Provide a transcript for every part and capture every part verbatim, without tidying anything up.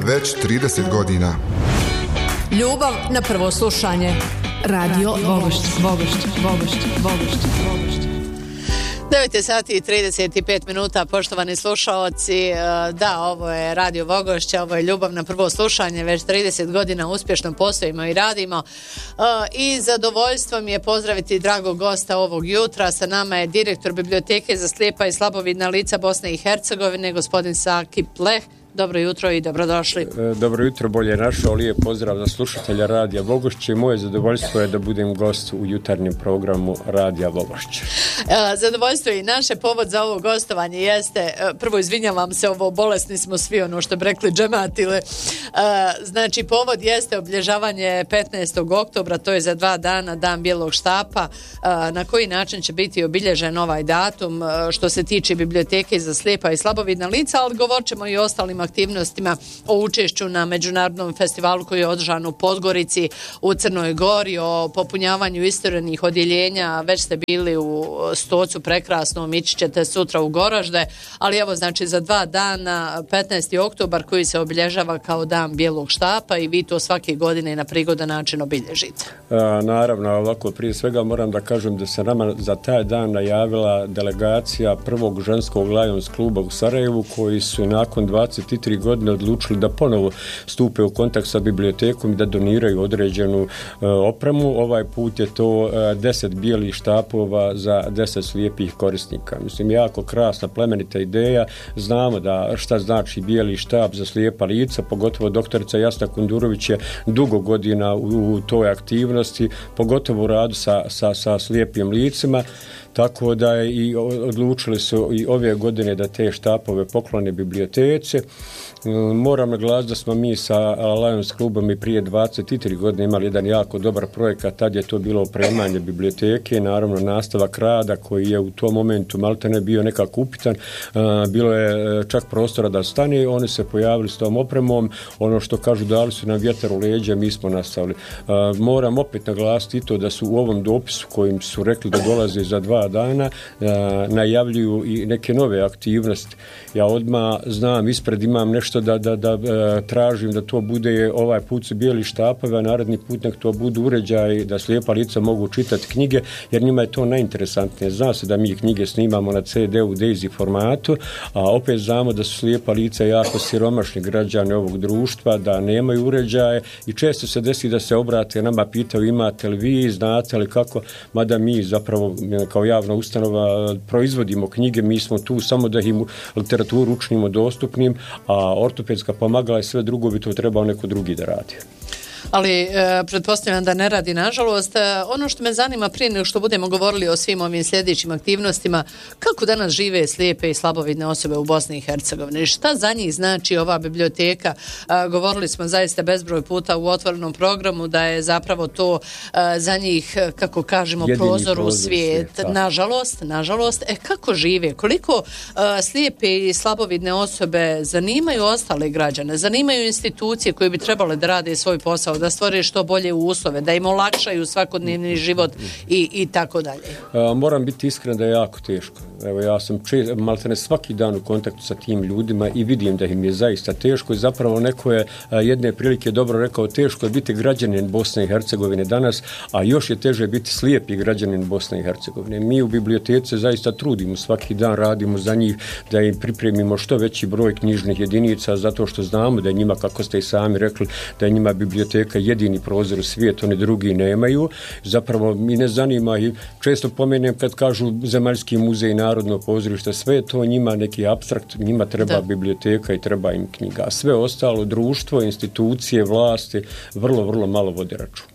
već trideset godina. Ljubav na prvo slušanje. Radio Vogošće, Vogošće, Vogošće, Vogošće, Vogošće. devet sati i trideset pet minuta, poštovani slušaoci. Da, ovo je Radio Vogošća, ovo je Ljubav na prvo slušanje, već trideset godina uspješno postojimo i radimo. I zadovoljstvo mi je pozdraviti dragog gosta ovog jutra. Sa nama je direktor Biblioteke za slijepa i slabovidna lica Bosne i Hercegovine, gospodin Sakip Leh. Dobro jutro i dobrodošli. Dobro jutro, bolje našao, lijep pozdrav za slušatelja Radija Vogošće. Moje zadovoljstvo je da budem gost u jutarnjem programu Radija Vogošće. Zadovoljstvo i naše. Povod za ovo gostovanje jeste, prvo izvinjavam se, ovo bolesni smo svi, ono što bi rekli džematile. Znači, povod jeste obilježavanje petnaestog oktobra, to je za dva dana, Dan bijelog štapa. Na koji način će biti obilježen ovaj datum što se tiče Biblioteke za slijepa i slabovidna lica, ali govorit ćemo i o ostalim aktivnostima, o učešću na međunarodnom festivalu koji je održan u Podgorici, u Crnoj Gori, o popunjavanju isturenih odjeljenja. Već ste bili u Stocu prekrasnom, ići ćete sutra u Goražde, ali evo, znači, za dva dana, petnaesti oktobar, koji se obilježava kao Dan bijelog štapa, i vi to svake godine na prigodan način obilježite. A, naravno, ovako, prije svega moram da kažem da se nama za taj dan najavila delegacija prvog ženskog Lions kluba u Sarajevu, koji su nakon dvadeset tri godine odlučili da ponovo stupe u kontakt sa bibliotekom i da doniraju određenu uh, opremu. Ovaj put je to uh, deset bijelih štapova za deset slijepih korisnika. Mislim, jako krasna, plemenita ideja. Znamo da šta znači bijeli štap za slijepa lica, pogotovo doktorica Jasna Kundurović je dugo godina u, u toj aktivnosti, pogotovo u radu sa, sa, sa slijepim licima. Tako da je i odlučili su i ove godine da te štapove poklone bibliotece. Moram naglasiti da smo mi sa Lions klubom i prije dvadeset tri godine imali jedan jako dobar projekat. Tad je to bilo opremanje biblioteke, naravno nastavak rada koji je u tom momentu maltene bio nekako upitan. Bilo je čak prostora da stane, oni se pojavili s tom opremom. Ono što kažu, dali su nam vjetar u leđa, mi smo nastavili. Moram opet naglasiti to da su u ovom dopisu kojim su rekli da dolaze za dva dana, najavljuju i neke nove aktivnosti. Ja odmah znam, ispred imam nešto da, da, da tražim da to bude, ovaj put su bijeli štapovi, a naredni put nek to budu uređaji da slijepa lica mogu čitati knjige, jer njima je to najinteresantnije. Zna se da mi knjige snimamo na ce de u Daisy formatu, a opet znamo da su slijepa lica jako siromašni građani ovog društva, da nemaju uređaje i često se desi da se obrate nama, pitaju imate li vi, znate li kako, mada mi zapravo kao javna ustanova proizvodimo knjige, mi smo tu samo da im literaturu učinimo dostupnim, a ortopedska pomagala i sve drugo bi to trebao neko drugi da radi. Ali e, pretpostavljam da ne radi, nažalost. E, ono što me zanima prije nego što budemo govorili o svim ovim sljedećim aktivnostima, kako danas žive slijepe i slabovidne osobe u Bosni i Hercegovini? Šta za njih znači ova biblioteka? E, govorili smo zaista bezbroj puta u otvorenom programu da je zapravo to e, za njih, kako kažemo, jedini prozor u svijet. svijet nažalost, nažalost. E, kako žive? Koliko e, slijepe i slabovidne osobe zanimaju ostale građane? Zanimaju institucije koje bi trebale da rade svoj posao, da stvore što bolje uslove, da im olakšaju svakodnevni život i, i tako dalje. Moram biti iskren da je jako teško. Evo, ja sam če, maltene svaki dan u kontaktu sa tim ljudima i vidim da im je zaista teško i zapravo neko je jedne prilike dobro rekao, teško je biti građanin Bosne i Hercegovine danas, a još je teže biti slijepi građanin Bosne i Hercegovine. Mi u biblioteci zaista trudimo, svaki dan radimo za njih da im pripremimo što veći broj knjižnih jedinica, zato što znamo da je njima, kako ste i sami rekli, da je njima biblioteka jedini prozor u svijet, oni drugi nemaju. Zapravo mi ne zanima i često pomenem kad kažu Zemaljski muzej, Narodno pozorište, sve je to njima neki apstrakt, njima treba da. biblioteka i treba im knjiga. A sve ostalo, društvo, institucije, vlasti, vrlo, vrlo malo vode račun.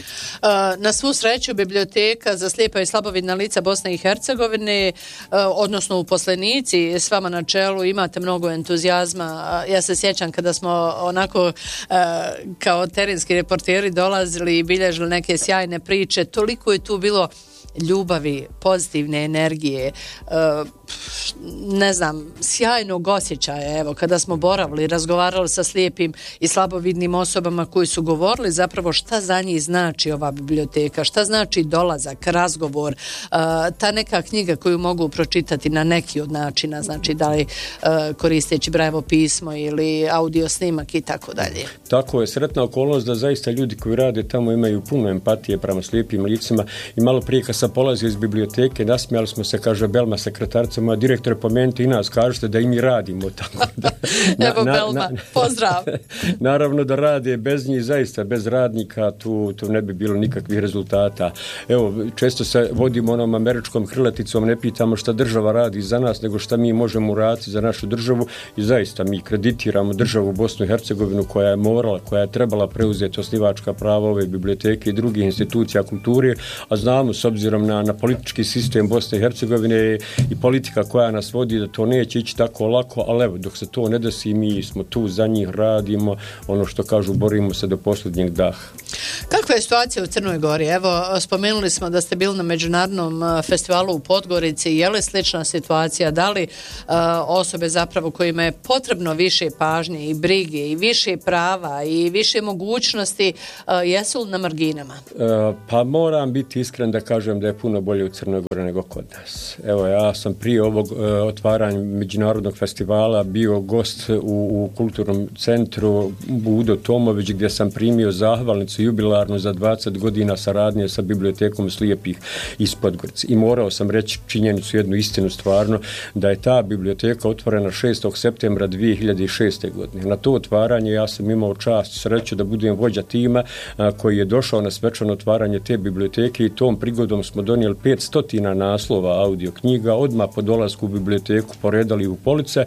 Na svu sreću Biblioteka za slijepa i slabovidna lica Bosne i Hercegovine, odnosno uposlenici s vama na čelu, imate mnogo entuzijazma. Ja se sjećam kada smo onako kao terenski reporteri dolazili i bilježili neke sjajne priče, toliko je tu bilo ljubavi, pozitivne energije, ne znam, sjajnog osjećaja. Evo, kada smo boravili, razgovarali sa slijepim i slabovidnim osobama koji su govorili zapravo šta za njih znači ova biblioteka, šta znači dolazak, razgovor, ta neka knjiga koju mogu pročitati na neki od načina, znači da li koristeći Brailleovo pismo ili audio snimak i tako dalje. Tako je, sretna okolnost da zaista ljudi koji rade tamo imaju puno empatije prema slijepim licima i malo prije kad sam polazio iz biblioteke, nasmijali smo se, kaže Belma, sekretarica moja, direktore, pomenite i nas, kažete da i mi radimo tako da. Na, Evo na, Belma, na, pozdrav. Naravno da rade, bez njih zaista, bez radnika tu, tu ne bi bilo nikakvih rezultata. Evo, često se vodimo onom američkom hrleticom, ne pitamo šta država radi za nas, nego šta mi možemo uraditi za našu državu i zaista mi kreditiramo državu Bosnu i Hercegovinu koja je morala, koja je trebala preuzeti osnivačka prava ove biblioteke i drugih institucija kulture, a znamo s obzirom na, na politički sistem Bosne i Hercegovine i politika koja nas vodi da to neće ići tako lako, ali evo, dok se to ne desi, mi smo tu za njih, radimo, ono što kažu, borimo se do posljednjeg daha. Kakva je situacija u Crnoj Gori? Evo, spomenuli smo da ste bili na međunarodnom festivalu u Podgorici, je li slična situacija, da li uh, osobe zapravo kojima je potrebno više pažnje i brige i više prava i više mogućnosti, uh, jesu li na marginama? Uh, pa moram biti iskren da kažem da je puno bolje u Crnoj Gori nego kod nas. Evo, ja sam prije ovog uh, otvaranja međunarodnog festivala bio gost u, u kulturnom centru Budo Tomović gdje sam primio zahvalnicu jubilarnu za dvadeset godina saradnje sa bibliotekom slijepih iz Podgorice. I morao sam reći činjenicu, jednu istinu stvarno, da je ta biblioteka otvorena šestog septembra dvije hiljade šeste. godine. Na to otvaranje ja sam imao čast i sreću da budem vođa tima a, koji je došao na svečano otvaranje te biblioteke i tom prigodom smo donijeli petsto naslova audio knjiga, odmah po dolasku u biblioteku poredali u police,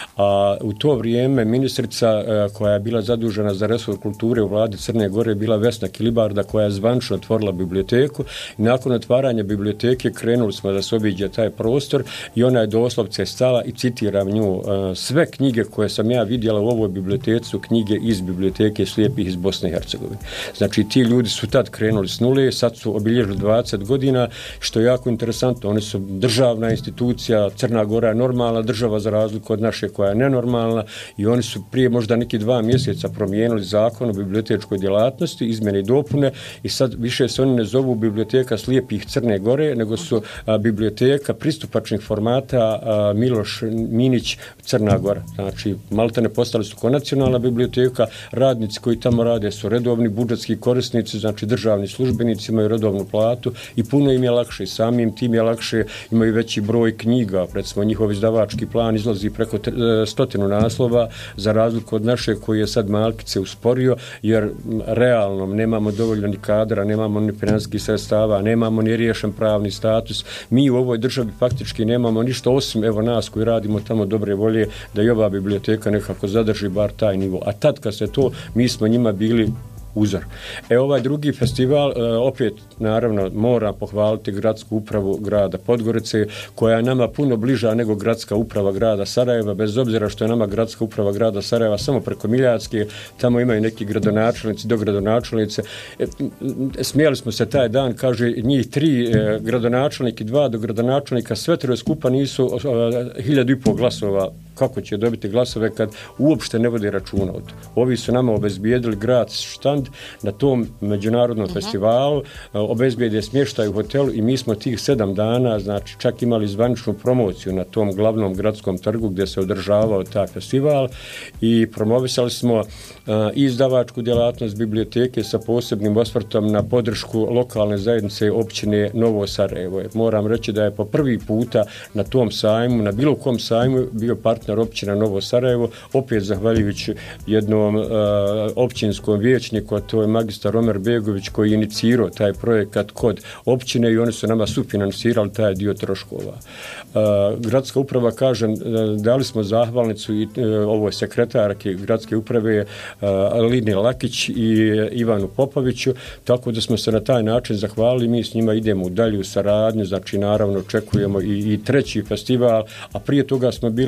a u to vrijeme ministrica a, koja je bila zadužena za resor kulture u vladi Crne Gore je bila Vesna Kilibarda koja je zvančno otvorila biblioteku i nakon otvaranja biblioteke krenuli smo da se obiđe taj prostor i ona je doslovce stala i citiram nju, sve knjige koje sam ja vidjela u ovoj biblioteci su knjige iz biblioteke slijepih iz Bosne i Hercegovine. Znači ti ljudi su tad krenuli s nule, sad su obilježili dvadeset godina, što je jako interesantno, oni su državna institucija, Crna Gora je normalna država za razliku od naše koja je nenormalna i oni su prije možda neki dva mjeseca promijenili zakon o bibliotečkoj djelatnosti, izmjene i dopune i sad više se oni ne zovu biblioteka slijepih Crne Gore, nego su a, biblioteka pristupačnih formata a, Miloš Minić Crna Gora. Znači, maltene postali su ko nacionalna biblioteka, radnici koji tamo rade su redovni budžetski korisnici, znači državni službenici imaju redovnu platu i puno im je lakše, samim tim je lakše, imaju veći broj knjiga, recimo njihov izdavački plan izlazi preko stotinu naslova, za razliku od naše koji je sad malkice usporio, jer realno nemamo dovoljno ni kadra, nemamo ni financijskih sredstava, nemamo ni riješen pravni status. Mi u ovoj državi faktički nemamo ništa osim evo nas koji radimo tamo dobre volje da i ova biblioteka nekako zadrži bar taj nivo. A tad kad se to, mi smo njima bili uzor. E ovaj drugi festival, opet naravno moram pohvaliti gradsku upravu grada Podgorice, koja je nama puno bliža nego gradska uprava grada Sarajeva, bez obzira što je nama gradska uprava grada Sarajeva samo preko Miljacke, tamo imaju neki gradonačelnici, dogradonačelnice. E, smijali smo se taj dan, kaže njih tri e, gradonačelnika i dva dogradonačelnika, sve troje skupa nisu e, hiljadu i pol glasova. Kako će dobiti glasove kad uopšte ne vode računa od to. Ovi su nama obezbijedili grad štand na tom međunarodnom uh-huh. festivalu, obezbijede smještaj u hotelu i mi smo tih sedam dana, znači čak imali zvaničnu promociju na tom glavnom gradskom trgu gdje se održavao taj festival i promovisali smo uh, izdavačku djelatnost biblioteke sa posebnim osvrtom na podršku lokalne zajednice općine Novo Sarajevo. Moram reći da je po prvi puta na tom sajmu, na bilo kom sajmu bio partner općina Novo Sarajevo, opet zahvaljujući jednom uh, općinskom vijećniku, a to je magistar Omer Begović koji je inicirao taj projekat kod općine i oni su nama sufinansirali taj dio troškova. Uh, gradska uprava, kažem, uh, dali smo zahvalnicu i uh, ovoj sekretarki gradske uprave uh, Lini Lakić i Ivanu Popoviću, tako da smo se na taj način zahvalili, mi s njima idemo u dalju saradnju, znači naravno očekujemo i, i treći festival, a prije toga smo bili na svih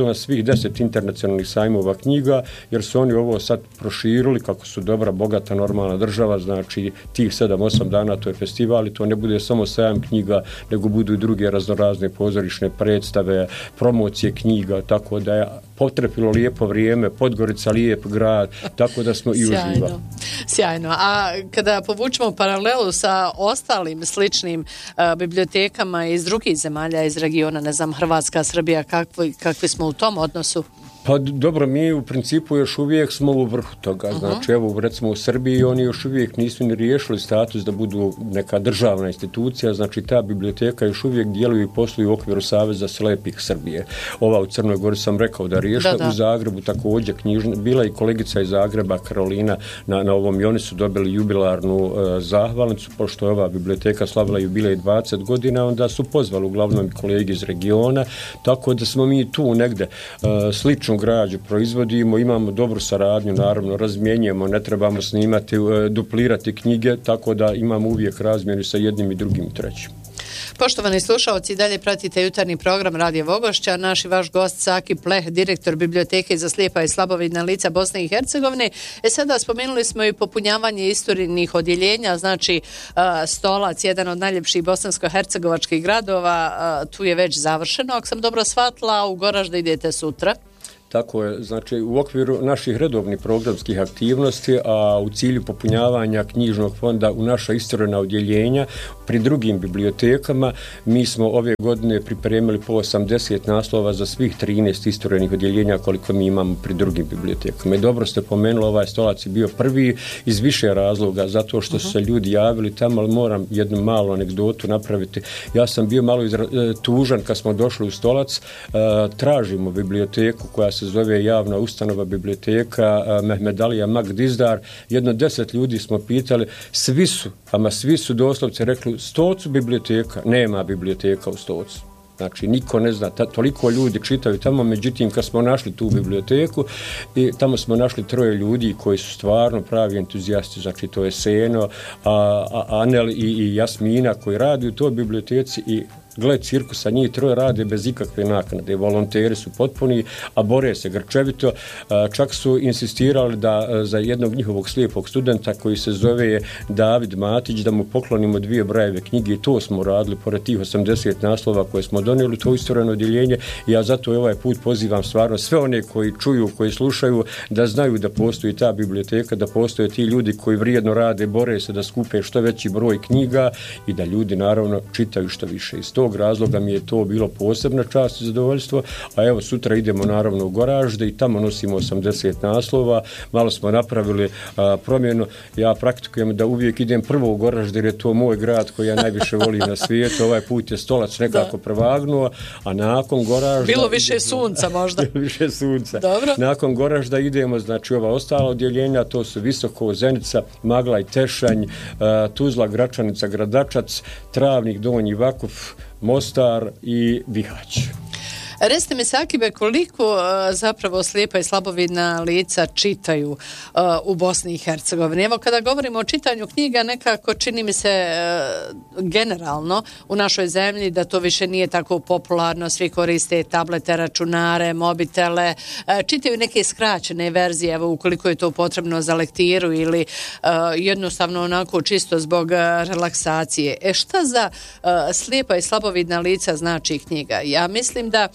deset internacionalnih sajmova knjiga, jer su oni ovo sad proširili kako su dobra, bogata, normalna država, znači tih sedam osam dana to je festival i to ne bude samo sajam knjiga, nego budu i druge raznorazne pozorišne predstave, promocije knjiga, tako da je potrepilo lijepo vrijeme, Podgorica lijep grad, tako da smo i uživali. Sjajno. A kada povučemo paralelu sa ostalim sličnim uh, bibliotekama iz drugih zemalja iz regiona, ne znam, Hrvatska, Srbija, kakvi, kakvi smo u tom odnosu? Pa dobro, mi u principu još uvijek smo u vrhu toga. Uh-huh. Znači, evo, recimo u Srbiji oni još uvijek nisu ni riješili status da budu neka državna institucija, znači ta biblioteka još uvijek djeluju i posluju u okviru Saveza slepih Srbije. Ova u Crnoj Gori sam rekao da riješila, da, da. U Zagrebu također knjižna, bila i kolegica iz Zagreba, Karolina, na, na ovom i oni su dobili jubilarnu uh, zahvalnicu, pošto je ova biblioteka slavila jubilej dvadeset godina, onda su pozvali uglavnom kolege iz regiona, tako da smo mi tu negde uh, slično građu proizvodimo, imamo dobru saradnju, naravno razmjenjujemo, ne trebamo snimati, duplirati knjige, tako da imamo uvijek razmjenu sa jednim i drugim i trećim. Poštovani slušalci, dalje pratite jutarnji program Radio Vogošća. Naš i vaš gost Saki Pleh, direktor Biblioteke za slijepa i slabovidna lica Bosne i Hercegovine. E sada spomenuli smo i popunjavanje istorijnih odjeljenja, znači uh, Stolac, jedan od najljepših bosansko-hercegovačkih gradova, uh, tu je već završeno, ako sam dobro shvatila, u Goražde idete sutra. Tako je, znači u okviru naših redovnih programskih aktivnosti, a u cilju popunjavanja knjižnog fonda u naša istorijna odjeljenja pri drugim bibliotekama, mi smo ove godine pripremili po osamdeset naslova za svih trinaest istorijnih odjeljenja koliko mi imamo pri drugim bibliotekama. I dobro ste pomenuli, ovaj Stolac je bio prvi iz više razloga, zato što su se ljudi javili tamo, ali moram jednu malu anegdotu napraviti. Ja sam bio malo izra- tužan kad smo došli u Stolac, tražimo biblioteku koja se zove javna ustanova biblioteka Mehmed Alija Mag Dizdar. Jedno deset ljudi smo pitali, svi su, ama svi su doslovce rekli, Stolcu biblioteka, nema biblioteka u Stolcu. Znači, niko ne zna, ta, toliko ljudi čitaju tamo, međutim, kad smo našli tu biblioteku, i tamo smo našli troje ljudi koji su stvarno pravi entuzijasti, znači to je Seno, a, a, Anel i, i Jasmina koji radi u toj biblioteci i gled cirkusa, njih troje rade bez ikakve naknade, volonteri su potpuni, a bore se grčevito. Čak su insistirali da za jednog njihovog slijepog studenta koji se zove David Matić, da mu poklonimo dvije Brajeve knjige i to smo radili, pored tih osamdeset naslova koje smo donijeli, to istorijno odjeljenje. Ja zato ovaj put pozivam stvarno sve one koji čuju, koji slušaju, da znaju da postoji ta biblioteka, da postoje ti ljudi koji vrijedno rade, bore se da skupe što veći broj knjiga i da ljudi naravno čitaju što više. Iz tog razloga mi je to bilo posebna čast i zadovoljstvo, a evo sutra idemo naravno u Goražde i tamo nosimo osamdeset naslova, malo smo napravili a, promjenu, ja praktikujem da uvijek idem prvo u Goražde jer je to moj grad koji ja najviše volim na svijetu, ovaj put je Stolac nekako da. prevagnuo, a nakon Goražda... Bilo više idemo, sunca možda. Bilo više sunca. Dobro. Nakon Goražda idemo, znači ova ostala odjeljenja, to su Visoko, Zenica, Magla i Tešanj, a, Tuzla, Gračanica, Gradačac, Travnik, Donji Vakuf, Mostar i Bihać. Recite mi, Sakibe, koliko uh, zapravo slijepa i slabovidna lica čitaju uh, u Bosni i Hercegovini? Evo, kada govorimo o čitanju knjiga, nekako čini mi se uh, generalno u našoj zemlji da to više nije tako popularno, svi koriste tablete, računare, mobitele, uh, čitaju neke skraćene verzije, evo, ukoliko je to potrebno za lektiru ili uh, jednostavno onako čisto zbog uh, relaksacije. E šta za uh, slijepa i slabovidna lica znači knjiga? Ja mislim da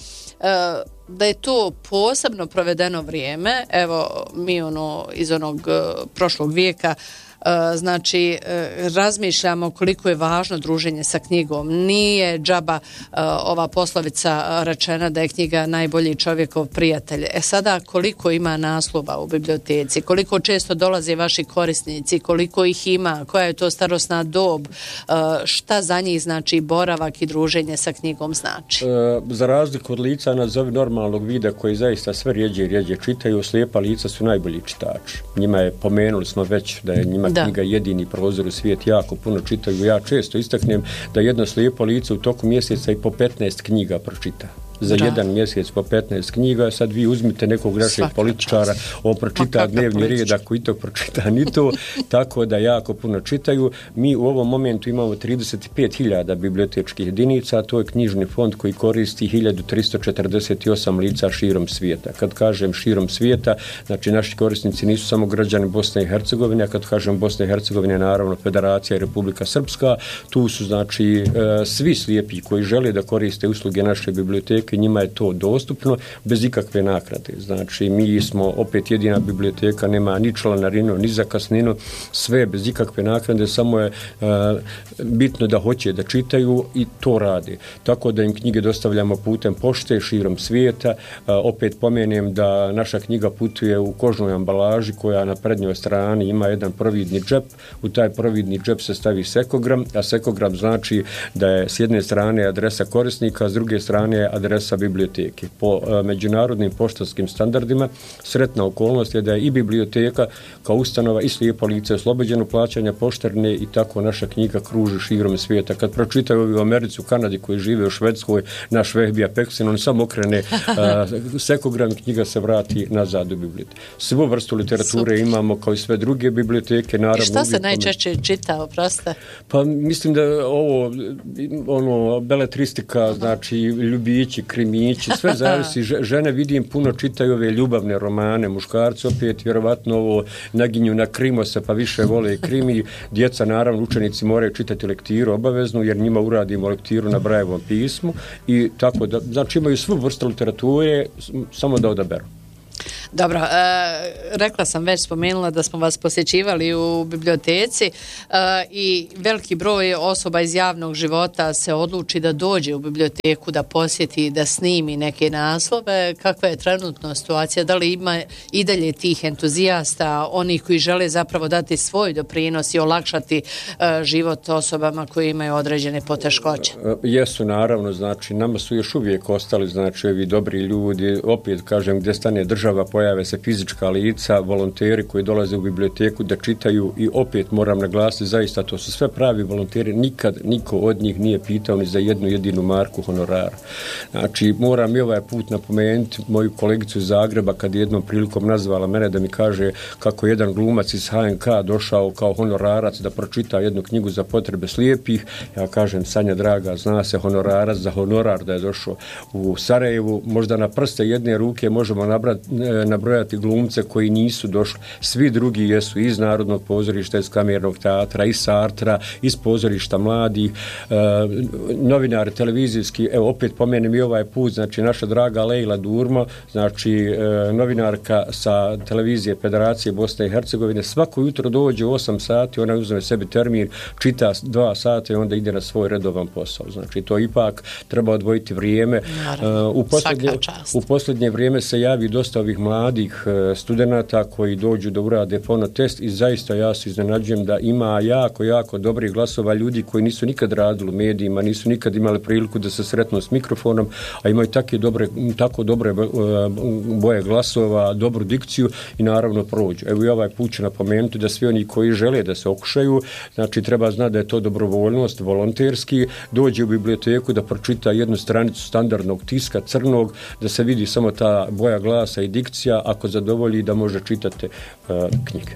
da je to posebno provedeno vrijeme, evo mi ono iz onog uh, prošlog vijeka Uh, znači uh, razmišljamo koliko je važno druženje sa knjigom. Nije džaba uh, ova poslovica rečena da je knjiga najbolji čovjekov prijatelj. E sada, koliko ima naslova u biblioteci, koliko često dolaze vaši korisnici, koliko ih ima, koja je to starosna dob, uh, šta za njih znači boravak i druženje sa knjigom znači? Uh, za razliku od lica nazovi normalnog vida koji zaista sve rijeđe i rijeđe čitaju, slijepa lica su najbolji čitači. Njima je, pomenuli smo već da je njima da. knjiga jedini prozor u svijet, jako puno čitaju. Ja često istaknem da jedno slijepo lice u toku mjeseca i po petnaest knjiga pročita. za Bravo. jedan mjesec po petnaest knjiga, sad vi uzmite nekog našeg Svaka političara, čast. on pročita dnevni red, ako i to pročita ni to, tako da jako puno čitaju. Mi u ovom momentu imamo trideset pet hiljada bibliotečkih jedinica, to je knjižni fond koji koristi hiljadu tristo četrdeset osam lica širom svijeta. Kad kažem širom svijeta, znači naši korisnici nisu samo građani Bosne i Hercegovine, a kad kažem Bosne i Hercegovine, naravno Federacija i Republika Srpska, tu su znači svi slijepi koji žele da koriste usluge naše biblioteke, njima je to dostupno bez ikakve naknade. Znači mi smo opet jedina biblioteka, nema ni članarinu, ni zakasninu, sve bez ikakve naknade, samo je uh, bitno da hoće da čitaju i to rade. Tako da im knjige dostavljamo putem pošte širom svijeta. Uh, opet pomenem da naša knjiga putuje u kožnoj ambalaži koja na prednjoj strani ima jedan providni džep. U taj providni džep se stavi sekogram, a sekogram znači da je s jedne strane adresa korisnika, a s druge strane adresa biblioteke. Po uh, međunarodnim poštanskim standardima sretna okolnost je da je i biblioteka kao ustanova i slijepo lice oslobođeno plaćanja poštarine i tako naša knjiga kruži širom svijeta. Kad pročitaju ovi u Americi, u Kanadi koji žive u Švedskoj, naš Vehbija Peksin, on samo okrene uh, sekogram i knjiga se vrati nazad u biblioteku. Svu vrstu literature Super. Imamo kao i sve druge biblioteke. Naravno, i šta se najčešće čita, oproste? Pa mislim da ovo, ono, beletristika, znači ljubići, krimići, sve zavisi. Žene vidim puno čitaju ove ljubavne romane, muškarci opet vjerovatno ovo naginju na krimose pa više vole krimi. Djeca, naravno, učenici moraju čitati lektiru obaveznu jer njima uradimo lektiru na Brajevom pismu i tako da, znači imaju svu vrstu literature, samo da odaberu. Dobro, e, rekla sam već, spomenula da smo vas posjećivali u biblioteci e, i veliki broj osoba iz javnog života se odluči da dođe u biblioteku, da posjeti, da snimi neke naslove. Kakva je trenutna situacija? Da li ima i dalje tih entuzijasta, oni koji žele zapravo dati svoj doprinos i olakšati e, život osobama koji imaju određene poteškoće? Jesu, naravno, znači nama su još uvijek ostali, znači ovi dobri ljudi, opet kažem gdje stane država, pojave se fizička lica, volonteri koji dolaze u biblioteku da čitaju i opet moram naglasiti, zaista to su sve pravi volonteri, nikad niko od njih nije pitao ni za jednu jedinu marku honorara. Znači moram i ovaj put napomenuti moju kolegicu iz Zagreba kad jednom prilikom nazvala mene da mi kaže kako jedan glumac iz H N K došao kao honorarac da pročita jednu knjigu za potrebe slijepih. Ja kažem, Sanja draga, zna se honorarac za honorar da je došao u Sarajevu, možda na prste jedne ruke možemo nabrati nabrojati glumce koji nisu došli. Svi drugi jesu iz Narodnog pozorišta, iz Kamernog teatra, iz Sartra, iz pozorišta mladih, e, novinari televizijski, evo opet pomenem i ovaj put, znači naša draga Lejla Durmo, znači e, novinarka sa televizije Federacije Bosne i Hercegovine, svako jutro dođe u osam sati, ona uzme sebi termin, čita dva sata i onda ide na svoj redovan posao. Znači to ipak treba odvojiti vrijeme. E, u, posljednje, u posljednje vrijeme se javi dosta ovih mladih studenata koji dođu da urade fonotest i zaista ja se iznenađujem da ima jako, jako dobrih glasova ljudi koji nisu nikad radili u medijima, nisu nikad imali priliku da se sretnu s mikrofonom, a imaju tako dobre, tako dobre boje glasova, dobru dikciju i naravno prođu. Evo i ovaj put ću napomenuti da svi oni koji žele da se okušaju, znači treba znati da je to dobrovoljnost, volonterski, dođe u biblioteku da pročita jednu stranicu standardnog tiska, crnog, da se vidi samo ta boja glasa i dikcija, ako zadovolji da može čitati uh, knjige.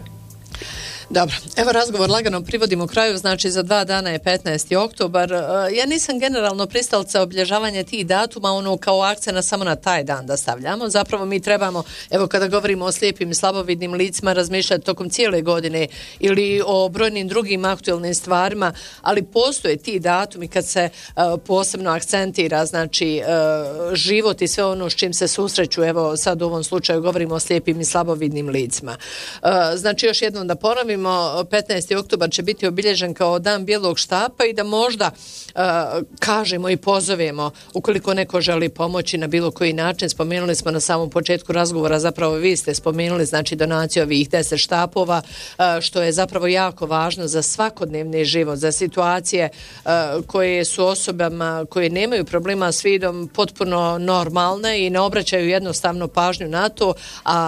Dobro, evo razgovor lagano privodimo kraju, znači za dva dana je petnaesti oktobar. Ja nisam generalno pristalica obilježavanja tih datuma, ono kao akcena samo na taj dan da stavljamo. Zapravo mi trebamo, evo kada govorimo o slijepim i slabovidnim licima, razmišljati tokom cijele godine ili o brojnim drugim aktualnim stvarima, ali postoje ti datumi kad se uh, posebno akcentira, znači uh, život i sve ono s čim se susreću, evo sad u ovom slučaju govorimo o slijepim i slabovidnim licima. Uh, znači još jednom da ponovim, petnaesti oktobar će biti obilježen kao dan bijelog štapa i da možda uh, kažemo i pozovemo ukoliko neko želi pomoći na bilo koji način. Spomenuli smo na samom početku razgovora, zapravo vi ste spomenuli znači donaciju ovih deset štapova, uh, što je zapravo jako važno za svakodnevni život, za situacije uh, koje su osobama koje nemaju problema s vidom potpuno normalne i ne obraćaju jednostavno pažnju na to, a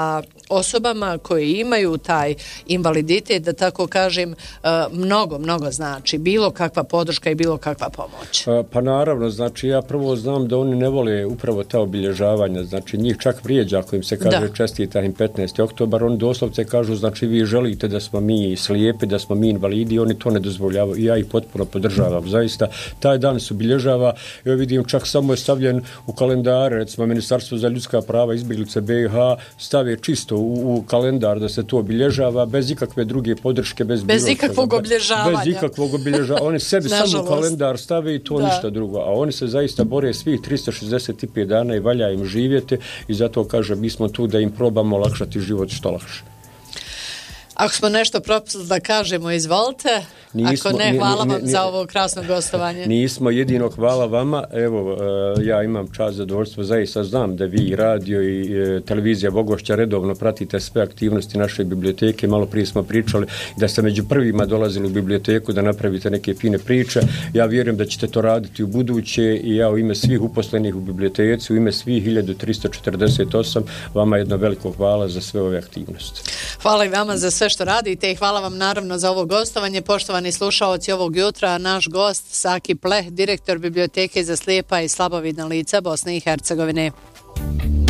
osobama koji imaju taj invaliditet, da tako kažem, mnogo, mnogo znači. Bilo kakva podrška i bilo kakva pomoć. Pa naravno, znači ja prvo znam da oni ne vole upravo ta obilježavanja, znači njih čak vrijeđa ako im se kaže čestita im petnaesti oktobar, oni doslovce kažu, znači vi želite da smo mi slijepi, da smo mi invalidi, oni to ne dozvoljavaju i ja ih potpuno podržavam. Zaista, taj dan se obilježava, ja vidim čak samo je stavljen u kalendar, recimo Ministarstvo za ljudska prava izbjeglice B i H stave čisto u, u kalendar da se to obilježava bez ikakve druge podrške, bez, bez ikakvog obilježavanja. Bez ikakvog obilježavanja. Oni sebi samo u kalendar stave i to da. Ništa drugo. A oni se zaista bore svih tristo šezdeset pet dana i valja im živjeti i zato kaže mi smo tu da im probamo olakšati život što lakše. Ako smo nešto propustili da kažemo, izvolite. Nismo, Ako ne, hvala vam za ovo krasno gostovanje. Nismo, jedino hvala vama. Evo, ja imam čast, zadovoljstvo, zaista znam da vi radio i televizija Vogošća redovno pratite sve aktivnosti naše biblioteke. Malo prije smo pričali da ste među prvima dolazili u biblioteku da napravite neke fine priče. Ja vjerujem da ćete to raditi u buduće i ja u ime svih uposlenih u biblioteci, u ime svih hiljadu tristo četrdeset osam, vama jedno veliko hvala za sve ove aktivnosti. Hvala i vama za sve što radite i hvala vam naravno za ovo gostovanje. Poštovani slušaoci, ovog jutra naš gost Saki Pleh, direktor Biblioteke za slijepa i slabovidna lica Bosne i Hercegovine.